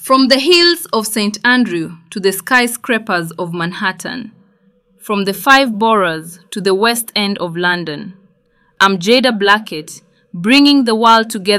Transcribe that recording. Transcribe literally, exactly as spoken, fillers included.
From the hills of Saint Andrew to the skyscrapers of Manhattan, from the five boroughs to the West End of London, I'm Jada Blackett, bringing the world together